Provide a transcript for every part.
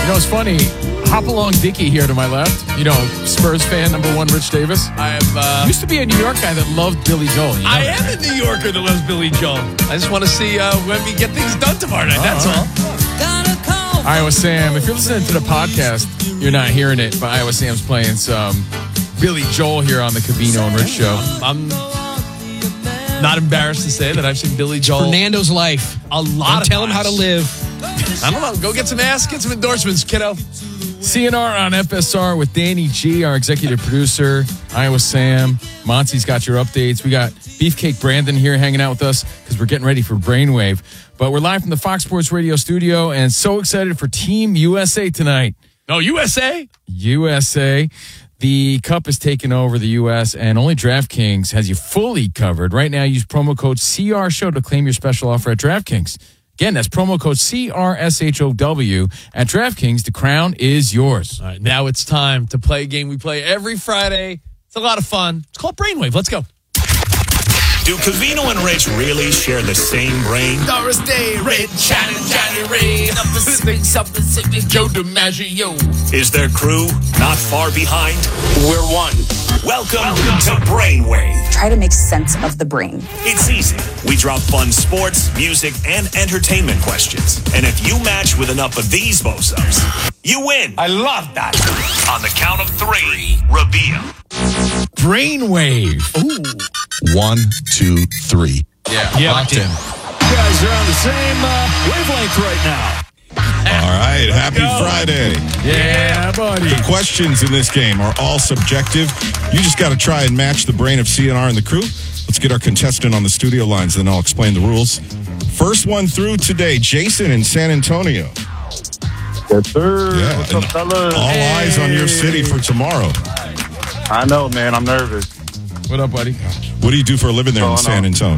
You know, it's funny. Hop along Dickie here to my left. You know, Spurs fan #1, Rich Davis. I am. Used to be a New York guy that loved Billy Joel. You know I am a New Yorker that loves Billy Joel. I just want to see when we get things done tomorrow night. That's all. Iowa Sam, if you're listening to the podcast, you're not hearing it, but Iowa Sam's playing some Billy Joel here on the Covino and Rich show. I'm not embarrassed to say that I've seen Billy Joel. Fernando's life. A lot of Tell him how to live. I don't know. Go get some ass, get some endorsements, kiddo. CNR on FSR with Danny G, our executive producer. Iowa Sam. Monty's got your updates. We got Beefcake Brandon here hanging out with us because we're getting ready for Brainwave. But we're live from the Fox Sports Radio studio and so excited for Team USA tonight. No, USA? USA. The Cup is taking over the U.S. and only DraftKings has you fully covered. Right now, use promo code CRSHOW to claim your special offer at DraftKings. Again, that's promo code CRSHOW at DraftKings. The crown is yours. All right, now it's time to play a game we play every Friday. It's a lot of fun. It's called Brainwave. Let's go. Do Covino and Rich really share the same brain? Doris Day, Red, Johnny Ray, Pacific, South Pacific, Joe DiMaggio. Is their crew not far behind? We're one. Welcome to Brainwave. Try to make sense of the brain. It's easy. We drop fun sports, music, and entertainment questions. And if you match with enough of these bozos, you win. I love that. On the count of 3, reveal. Brainwave. Ooh. 1, 2, 3. Yeah, locked in. You guys are on the same wavelength right now. All right. Happy Friday. Yeah, buddy. The questions in this game are all subjective. You just got to try and match the brain of CNR and the crew. Let's get our contestant on the studio lines, then I'll explain the rules. First one through today, Jason in San Antonio. Yes, sir. Yeah, What's up, fellas? all eyes on your city for tomorrow. I know, man. I'm nervous. What up, buddy? What do you do for a living there in San Antonio?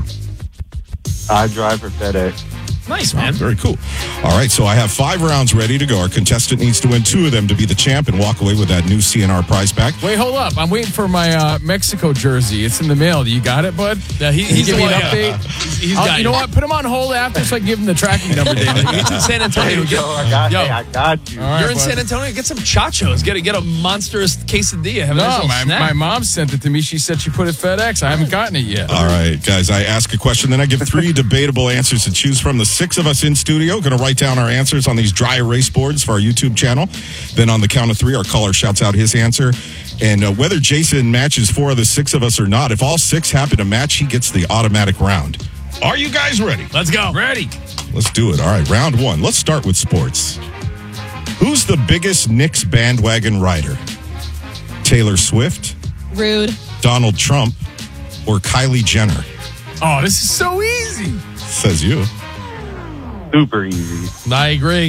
I drive for FedEx. Nice, man. Very cool. All right, so I have 5 rounds ready to go. Our contestant needs to win 2 of them to be the champ and walk away with that new CNR prize pack. Wait, hold up. I'm waiting for my Mexico jersey. It's in the mail. You got it, bud? Yeah, he's give me an the one, update. He's got you know what? Put him on hold after so I can give him the tracking number, Danny. He's in San Antonio. I got you. All right, You're in bud. San Antonio. Get some chachos. Get a monstrous quesadilla. Have a nice No, little my snack. mom sent it to me. She said she put it FedEx. I haven't gotten it yet. All right, guys, I ask a question, then I give 3 debatable answers to choose from. The 6 of us in studio going to write down our answers on these dry erase boards for our YouTube channel. Then on the count of 3, our caller shouts out his answer. And whether Jason matches 4 of the 6 of us or not, if all 6 happen to match, he gets the automatic round. Are you guys ready? Let's go. Ready. Let's do it. All right, round 1. Let's start with sports. Who's the biggest Knicks bandwagon rider? Taylor Swift, Rude. Donald Trump, or Kylie Jenner? Oh, this is so easy. Says you. Super easy. I agree.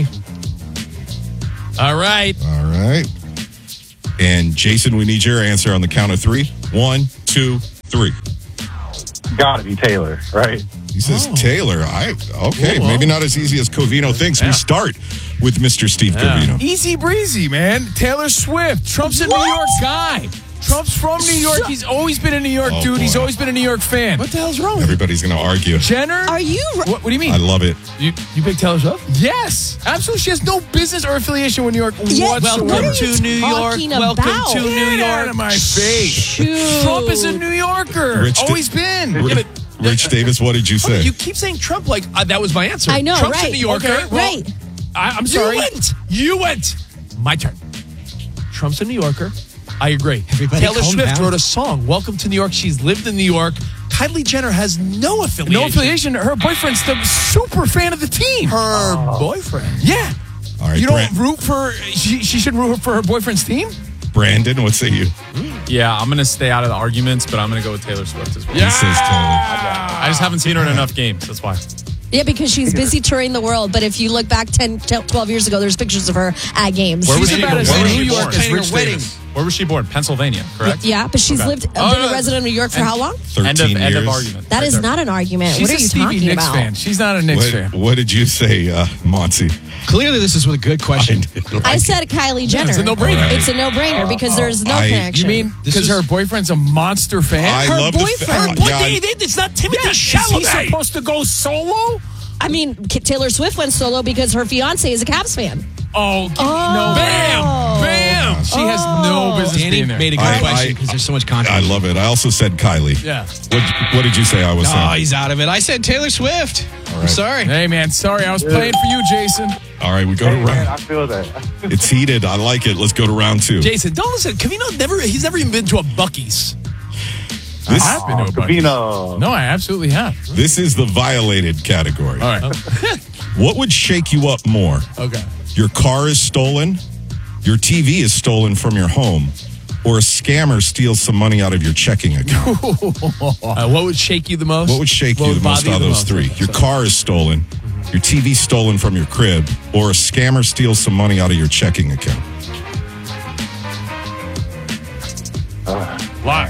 All right. All right. And Jason, we need your answer on the count of 3. 1, 2, 3. Gotta be Taylor, right? He says Taylor. Okay, maybe not as easy as Covino thinks. We start with Mr. Steve Covino. Easy breezy, man. Taylor Swift. Trump's a New York guy. Trump's from New York. He's always been a New York dude. boy. He's always been a New York fan. What the hell's wrong? Everybody's going to argue. Jenner? Are you? What do you mean? I love it. You big Taylor Swift? Yes, absolutely. She has no business or affiliation with New York Yeah, whatsoever. what are Welcome you to New York. talking Welcome about? to New Get out York. of my face. Shoot. Trump is a New Yorker. Rich always been. Rich Davis, what did you say? You keep saying Trump like that was my answer. I know, Trump's right. a New Yorker. Okay, well, Right. I'm sorry. You went. My turn. Trump's a New Yorker. I agree. Everybody Taylor calm Swift down. wrote a song, Welcome to New York. She's lived in New York. Kylie Jenner has no affiliation. No affiliation. Her boyfriend's the super fan of the team. Her boyfriend. Yeah. All right, You don't root for. She should root for her boyfriend's team. Brandon, what say you? Yeah, I'm going to stay out of the arguments, but I'm going to go with Taylor Swift as well. He says Taylor. I just haven't seen her in enough games. That's why. Yeah, because she's busy touring the world. But if you look back 10, 12 years ago, there's pictures of her at games. Where was She's she about born? as Where was New she York born? as Rich Davis. Where was she born? Pennsylvania, correct? Yeah, but she's Okay. been a resident of New York for how long? 13 End of years. argument. That Right is there. not an argument. She's what are a you Stevie talking Nicks about? fan. She's not a Knicks fan. What did you say, Monty? Clearly, this is a good question. I said Kylie Jenner. it's a no-brainer. Right. It's a no-brainer because there's no I- connection. You mean This because is- her boyfriend's a monster fan? I Her love boyfriend. the yeah, It's not Timothy Is he Chalamet. supposed to go solo? I mean, Taylor Swift went solo because her fiance is a Cavs fan. Oh, no. Bam! Bam! She has no business Danny being there. made a good question because there's so much I controversy. love it. I also said Kylie. Yeah. What did you say I was Oh, saying? he's out of it. I said Taylor Swift. I'm sorry. Hey, man, sorry. I was playing for you, Jason. All right, we go to Hey, man, I round. feel that. It's heated. I like it. Let's go to round 2. Jason, don't listen. He's never even been to a Buc-ee's. This, I have been to a bunch. Covino. No, I absolutely have. this is the violated category. All right. What would shake you up more? Okay. Your car is stolen, your TV is stolen from your home, or a scammer steals some money out of your checking account? What would shake you the most? What would shake What you would the most bother out of you those the most? three? Your car is stolen, your TV stolen from your crib, or a scammer steals some money out of your checking account? Locked.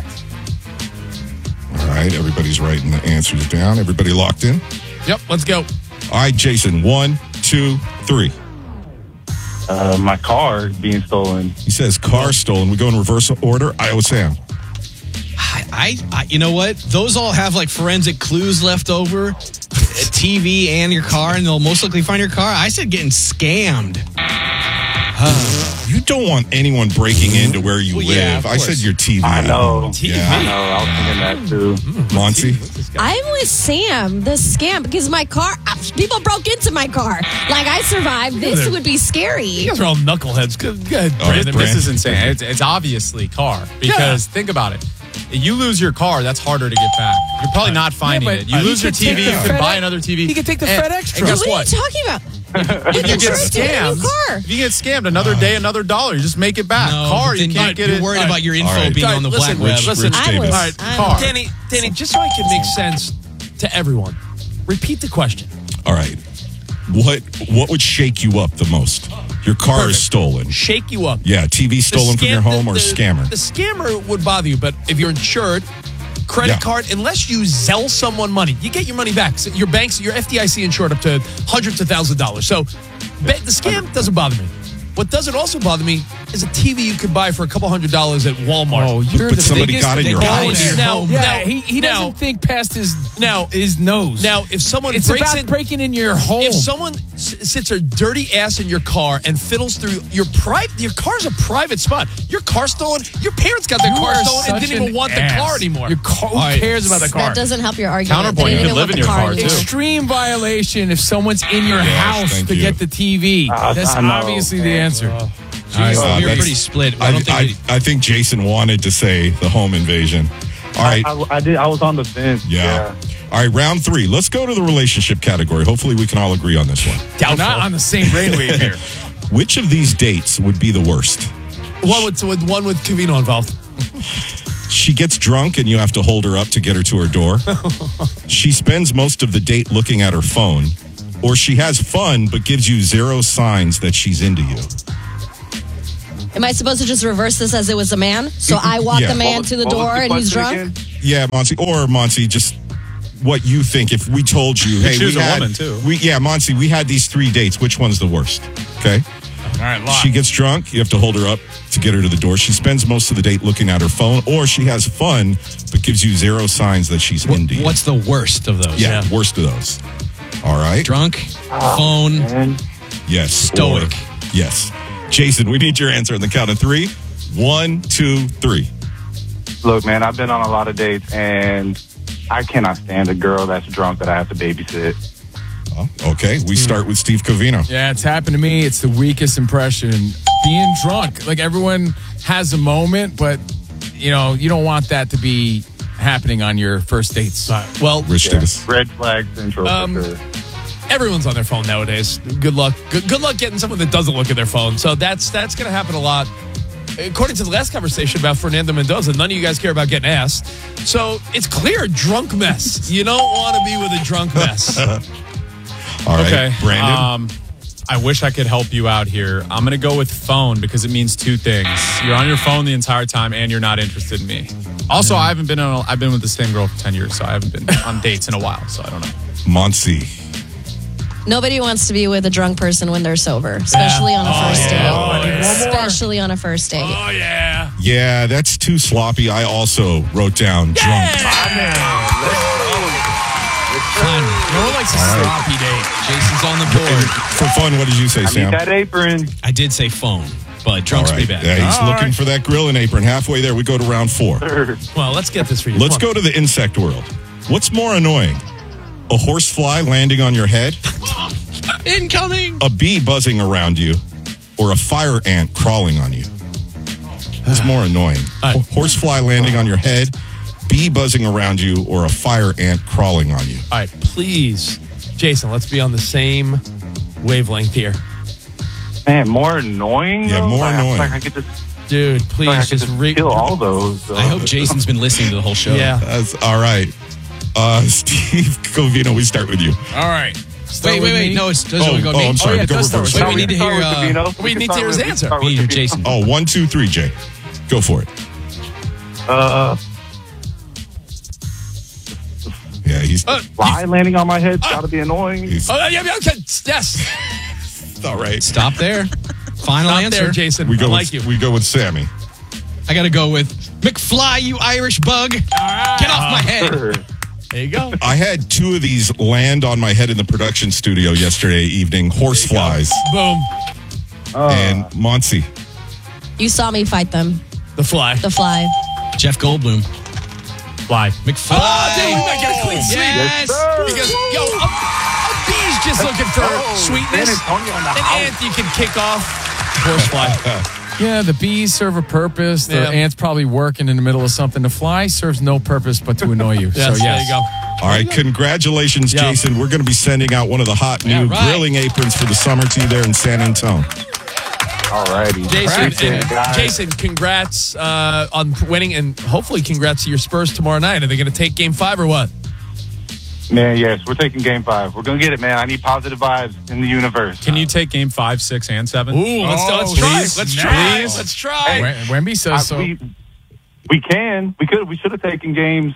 All right, everybody's writing the answers down. Everybody locked in? Yep, let's go. All right, Jason, 1, 2, 3. My car being stolen. He says car stolen. We go in reverse order. Iowa Sam. I you know what? Those all have like forensic clues left over. A TV and your car, and they'll most likely find your car. I said getting scammed. You don't want anyone breaking into where you Well, live. yeah, of I said course. your TV. I know. Yeah. I know. I was thinking that too. Monty? I'm with Sam. The scam because my car. People broke into my car. Like I survived. This would be scary. You guys are all knuckleheads. Go ahead, All right, This Brand. is insane. It's obviously car because think about it. You lose your car, that's harder to get back. You're probably not finding but it. You he lose your could take TV, the you can buy FedEx- another TV. he could take the And- FedEx And guess What what? are you talking about? If you get Insurance to get a new scammed, car. if you get scammed, another day, another $1. You just make it back. Car, but you then can't get you're it. worried about your info All right. being on the Listen, black web. listen. Rich I Davis. was. All right, I car. was. Danny, just so I can make sense to everyone, repeat the question. All right. What would shake you up the most? Your car is Perfect. stolen. Shake you up. Yeah, TV stolen from your home or a scammer. The scammer would bother you, but if you're insured, credit Yeah. card, unless you Zelle someone money, you get your money back. So your banks, your FDIC insured up to hundreds of thousands of dollars. So the scam doesn't bother me. What doesn't also bother me is a TV you could buy for a couple $100s at Walmart. Oh, you're But the somebody biggest got in your downer. house. Now, He doesn't think past his nose. Now, if someone it's breaks about in, breaking in your home. if someone sits their dirty ass in your car and fiddles through your car's a private spot. Your car stolen. Your parents got their You car are stolen and such didn't even an want the ass. car anymore. Your car, who cares about the car? That doesn't help your argument. Counterpoint, They you didn't could live want in the your car, anymore. too. Extreme violation if someone's in your house thank to you. get the TV. That's I know, obviously the man. answer. You're that's- pretty split. I don't think I think Jason wanted to say the home invasion. All right. I did. I was on the fence. Yeah. All right, round 3. Let's go to the relationship category. Hopefully we can all agree on this one. We're not on the same brainwave here. Which of these dates would be the worst? One with Covino involved. She gets drunk and you have to hold her up to get her to her door. She spends most of the date looking at her phone. Or she has fun but gives you zero signs that she's into you. Am I supposed to just reverse this as it was a man? So I walk Yeah. the man to the What was door and he's question drunk? again? Yeah, Monty, just what you think. If we told you, hey, choose we a had, woman, too. Monty, we had these 3 dates. Which one's the worst? Okay. All right, lock. She gets drunk. You have to hold her up to get her to the door. She spends most of the date looking at her phone, or she has fun but gives you zero signs that she's into you. What's the worst of those? Yeah, worst of those. All right. Drunk, phone, And Yes. Stoic. or- yes. Jason, we need your answer on the count of 3. 1, 2, 3. look, man, I've been on a lot of dates, and I cannot stand a girl that's drunk that I have to babysit. Oh, okay. We start with Steve Covino. Yeah, it's happened to me. It's the weakest impression. Being drunk. Like everyone has a moment, but you don't want that to be happening on your first dates. Well, Rich Davis. Red flag central for sure. everyone's on their phone nowadays. Good luck. Good luck getting someone that doesn't look at their phone. So that's going to happen a lot. According to the last conversation about Fernando Mendoza, none of you guys care about getting asked. So it's clear, drunk mess. You don't want to be with a drunk mess. All right. Okay. Brandon. I wish I could help you out here. I'm going to go with phone because it means 2 things. You're on your phone the entire time and you're not interested in me. Also, I've been with the same girl for 10 years, so I haven't been on dates in a while, so I don't know. Monty. Nobody wants to be with a drunk person when they're sober, especially on a first date. Oh, I need one more. Especially on a first date. Oh, yeah. Yeah, that's too sloppy. I also wrote down drunk. fun. No one likes a sloppy date. Jason's on the board. For fun, what did you say, I Sam? need that apron. I did say phone, but drunk's All right. pretty bad. Yeah, he's All looking right. for that grilling apron. Halfway there, we go to round 4. Well, let's get this for you. Let's Come on. go to the insect world. What's more annoying? A horsefly landing on your head? Incoming. A bee buzzing around you? Or a fire ant crawling on you? What's more annoying? right. Horsefly landing on your head, bee buzzing around you, or a fire ant crawling on you? All right, please, Jason, let's be on the same wavelength here. Man, more annoying? Yeah, though? more Like, I feel annoying. Like I could just, Dude, like I please could just kill all those. I hope Jason's been listening to the whole show. Yeah. That's all right. Steve Covino, we start with you. All right. Start with Wait. me. No, it doesn't go. I'm sorry. yeah, it Go does start reverse. with Wait, we need to hear. we need to hear his answer. We need to hear Jason. Oh, 1, 2, 3, Jay. Go for it. Yeah, he's Fly landing on my head gotta be annoying. he's Oh, yeah, okay. Yes. all right. Stop there. Final Stop answer. there, Jason. We go I like with you. we go with Sammy. I got to go with McFly, you Irish bug. Get off my head. There you go. I had 2 of these land on my head in the production studio yesterday evening. Horseflies. Boom. And Monty. You saw me fight them. The fly. The fly. Jeff Goldblum. Fly. McFly. Oh, dude, we might get a clean sweep. Yes. Because, yo, a bee's just looking for sweetness. San Antonio in the An house. ant you can kick off. Horsefly. Yeah, the bees serve a purpose. The Yeah. ant's probably working in the middle of something. The fly serves no purpose but to annoy you. Yes, so, yes. there you go. All right, congratulations, Yeah. Jason. We're going to be sending out one of the hot new right. grilling aprons for the summer to you there in San Antonio. Alrighty. Jason, Appreciate it, guys. Jason, congrats on winning, and hopefully congrats to your Spurs tomorrow night. Are they going to take Game 5 or what? Man, yes, we're taking Game 5. We're gonna get it, man. I need positive vibes in the universe. Can you take game 5, 6, and 7? Ooh, let's try. please. Let's Nice. try. Let's try. Wemby says so. We can. We could. We should have taken games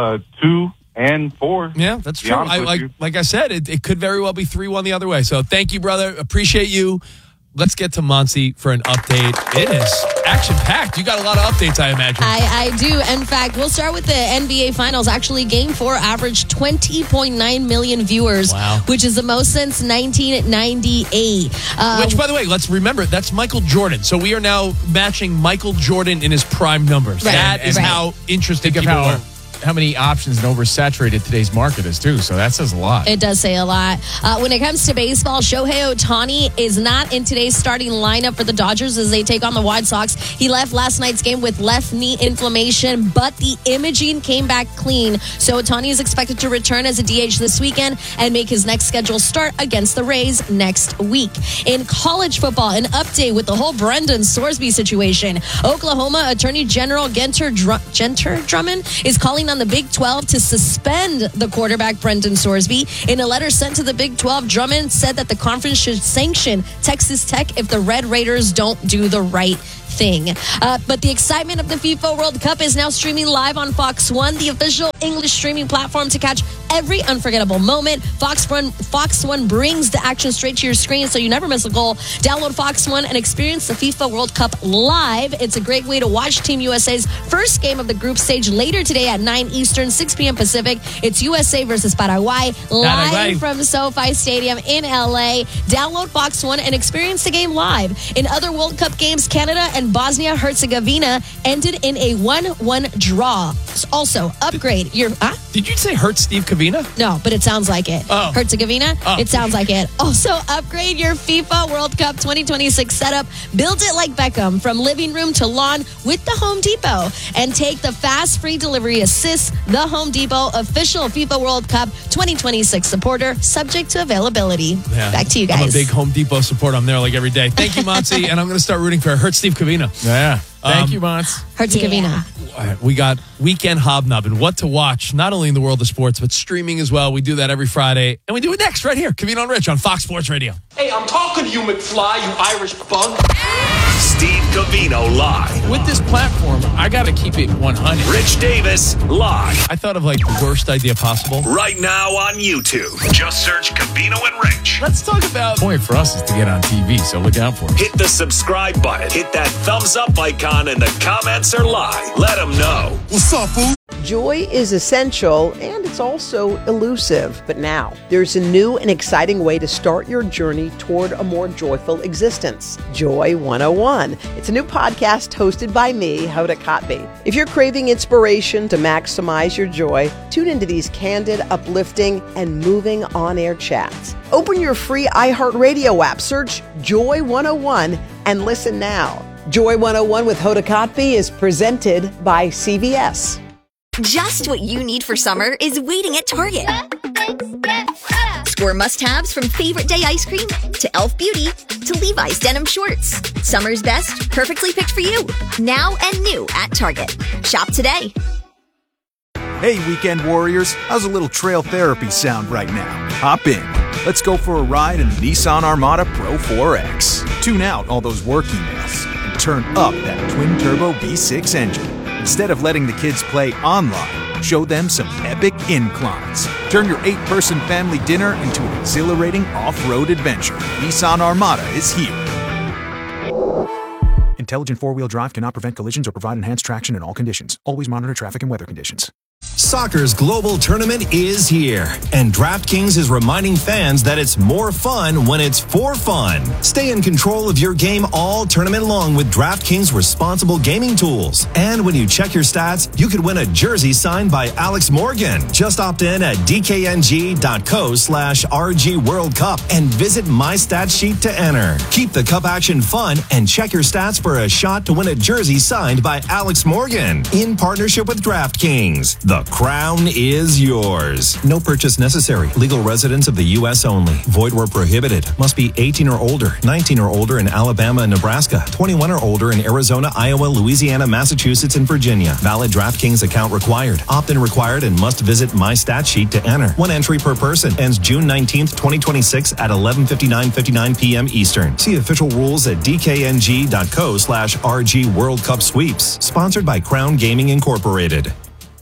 2 and 4. Yeah, that's To be true. honest with you. Like I said, it could very well be 3-1 the other way. So thank you, brother. Appreciate you. Let's get to Monty for an update. It is action-packed. You got a lot of updates, I imagine. I do. In fact, we'll start with the NBA Finals. Actually, Game 4 averaged 20.9 million viewers, Wow. which is the most since 1998. Which, by the way, let's remember, that's Michael Jordan. So we are now matching Michael Jordan in his prime numbers. Right, That is right. how interesting Think of people are. how many options and oversaturated today's market is, too. So that says a lot. It does say a lot. When it comes to baseball, Shohei Ohtani is not in today's starting lineup for the Dodgers as they take on the White Sox. He left last night's game with left knee inflammation, but the imaging came back clean. So Ohtani is expected to return as a DH this weekend and make his next scheduled start against the Rays next week. In college football, an update with the whole Brendan Sorsby situation. Oklahoma Attorney General Genter Drummond is calling on the Big 12 to suspend the quarterback Brendan Sorsby. In a letter sent to the Big 12, Drummond said that the conference should sanction Texas Tech if the Red Raiders don't do the right thing. But the excitement of the FIFA World Cup is now streaming live on Fox One, the official English streaming platform to catch every unforgettable moment. Fox One brings the action straight to your screen so you never miss a goal. Download Fox One and experience the FIFA World Cup live. It's a great way to watch Team USA's first game of the group stage later today at 9 Eastern, 6 p.m. Pacific. It's USA versus Paraguay, live from SoFi Stadium in LA. Download Fox One and experience the game live. In other World Cup games, Canada and Bosnia-Herzegovina ended in a 1-1 draw. Also, upgrade your... Did you say hurt Steve Covina? No, but it sounds like it. Oh. Herzegovina? Oh. It sounds like it. Also, upgrade your FIFA World Cup 2026 setup. Build it like Beckham from living room to lawn with the Home Depot. And take the fast free delivery assist. The Home Depot official FIFA World Cup 2026 supporter, subject to availability. Yeah. Back to you guys. I'm a big Home Depot supporter. I'm there like every day. Thank you, Monty. And I'm going to start rooting for hurt Steve Covina. Yeah. Thank you, Mons. Herzegovina. We got Weekend Hobnobbing. What to watch, not only in the world of sports, but streaming as well. We do that every Friday. And we do it next right here. Covino and Rich on Fox Sports Radio. Hey, I'm talking to you, McFly, you Irish bug. Steve Covino live. With this platform, I got to keep it 100. Rich Davis live. I thought of like the worst idea possible. Right now on YouTube. Just search Covino and Rich. Let's talk about... The point for us is to get on TV, so look out for it. Hit the subscribe button. Hit that thumbs up icon, and the comments are live. Let them know. What's up, fool? Joy is essential and it's also elusive. But now, there's a new and exciting way to start your journey toward a more joyful existence. Joy 101. It's a new podcast hosted by me, Hoda Kotb. If you're craving inspiration to maximize your joy, tune into these candid, uplifting, and moving on-air chats. Open your free iHeartRadio app, search Joy 101, and listen now. Joy 101 with Hoda Kotb is presented by CVS. Just what you need for summer is waiting at Target. Score must-haves from Favorite Day ice cream to e.l.f. Beauty to Levi's denim shorts. Summer's best, perfectly picked for you. Now and new at Target. Shop today. Hey, weekend warriors. How's a little trail therapy sound right now? Hop in. Let's go for a ride in the Nissan Armada Pro 4X. Tune out all those work emails and turn up that twin-turbo V6 engine. Instead of letting the kids play online, show them some epic inclines. Turn your 8-person family dinner into an exhilarating off-road adventure. Nissan Armada is here. Intelligent four-wheel drive cannot prevent collisions or provide enhanced traction in all conditions. Always monitor traffic and weather conditions. Soccer's global tournament is here, and DraftKings is reminding fans that it's more fun when it's for fun. Stay in control of your game all tournament long with DraftKings responsible gaming tools. And when you check your stats, you could win a jersey signed by Alex Morgan. Just opt in at dkng.co/RG World Cup and visit My Stat Sheet to enter. Keep the cup action fun and check your stats for a shot to win a jersey signed by Alex Morgan in partnership with DraftKings. The crown is yours. No purchase necessary. Legal residents of the U.S. only. Void where prohibited. Must be 18 or older, 19 or older in Alabama and Nebraska, 21 or older in Arizona, Iowa, Louisiana, Massachusetts, and Virginia. Valid DraftKings account required. Opt-in required and must visit My Stat Sheet to enter. One entry per person. Ends June 19th, 2026 at 11:59 p.m. Eastern. See official rules at dkng.co/RG World Cup Sweeps. Sponsored by Crown Gaming Incorporated.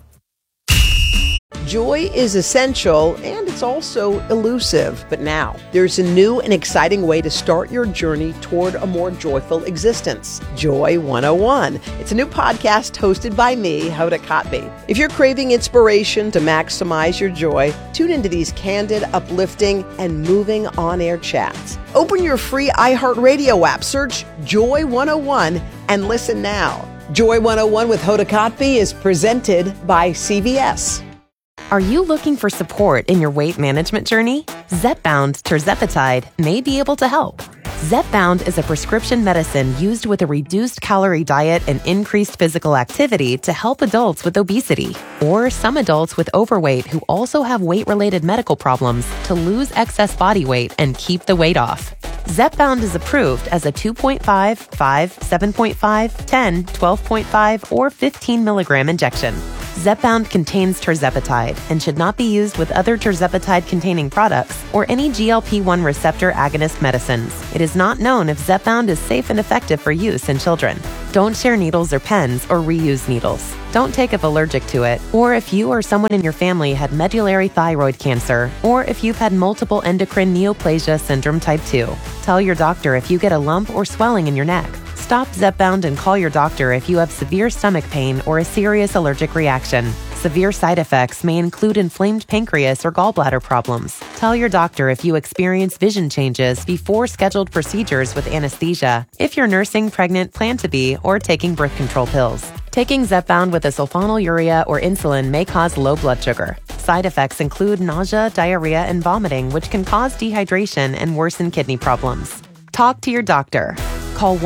Joy is essential and it's also elusive. But now, there's a new and exciting way to start your journey toward a more joyful existence. Joy 101. It's a new podcast hosted by me, Hoda Kotb. If you're craving inspiration to maximize your joy, tune into these candid, uplifting, and moving on-air chats. Open your free iHeartRadio app, search Joy 101, and listen now. Joy 101 with Hoda Kotb is presented by CVS. Are you looking for support in your weight management journey? Zepbound tirzepatide may be able to help. Zepbound is a prescription medicine used with a reduced calorie diet and increased physical activity to help adults with obesity or some adults with overweight who also have weight-related medical problems to lose excess body weight and keep the weight off. Zepbound is approved as a 2.5, 5, 7.5, 10, 12.5, or 15 milligram injection. Zepbound contains tirzepatide and should not be used with other tirzepatide-containing products or any GLP-1 receptor agonist medicines. It is not known if Zepbound is safe and effective for use in children. Don't share needles or pens or reuse needles. Don't take if allergic to it, or if you or someone in your family had medullary thyroid cancer, or if you've had multiple endocrine neoplasia syndrome type 2. Tell your doctor if you get a lump or swelling in your neck. Stop Zepbound and call your doctor if you have severe stomach pain or a serious allergic reaction. Severe side effects may include inflamed pancreas or gallbladder problems. Tell your doctor if you experience vision changes before scheduled procedures with anesthesia, if you're nursing, pregnant, plan to be, or taking birth control pills. Taking Zepbound with a sulfonylurea or insulin may cause low blood sugar. Side effects include nausea, diarrhea, and vomiting, which can cause dehydration and worsen kidney problems. Talk to your doctor. Call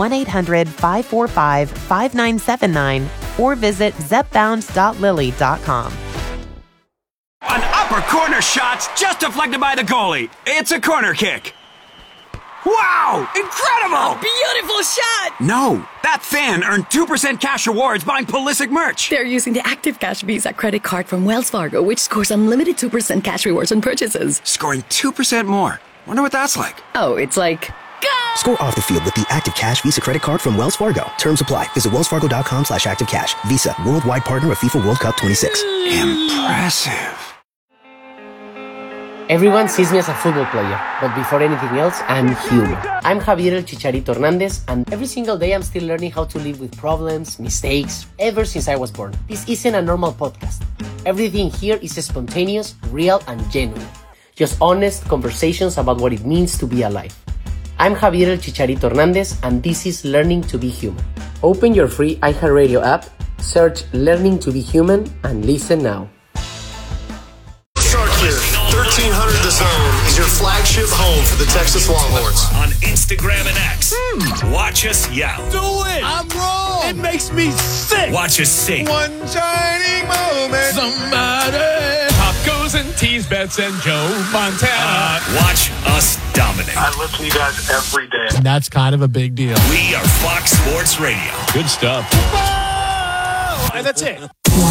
1-800-545-5979 or visit zepbound.lily.com. An upper corner shot's just deflected by the goalie. It's a corner kick. Wow! Incredible! A beautiful shot! No, that fan earned 2% cash rewards buying Pulisic merch. They're using the Active Cash Visa credit card from Wells Fargo, which scores unlimited 2% cash rewards on purchases. Scoring 2% more. Wonder what that's like. Oh, it's like... Score off the field with the Active Cash Visa credit card from Wells Fargo. Terms apply. Visit wellsfargo.com/activecash. Visa, worldwide partner of FIFA World Cup 26. Impressive. Everyone sees me as a football player, but before anything else, I'm human. I'm Javier El Chicharito Hernandez, and every single day I'm still learning how to live with problems, mistakes, ever since I was born. This isn't a normal podcast. Everything here is spontaneous, real, and genuine. Just honest conversations about what it means to be alive. I'm Javier El Chicharito Hernandez, and this is Learning to be Human. Open your free iHeartRadio app, search Learning to be Human, and listen now. Shark here. 1300 The Zone is your flagship home for the Texas Longhorns. On Instagram and X. Watch us yell. Do it! I'm wrong! It makes me sick! Watch us sing. One shining moment. Somebody. Pop goes and tease bets and Joe Montana. Watch us dominate. I listen to you guys every day. That's kind of a big deal. We are Fox Sports Radio. Good stuff. And that's it.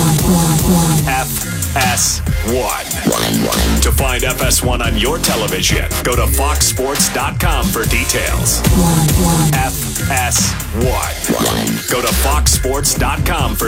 FS1. To find FS1 on your television, go to foxsports.com for details. FS1. Go to foxsports.com for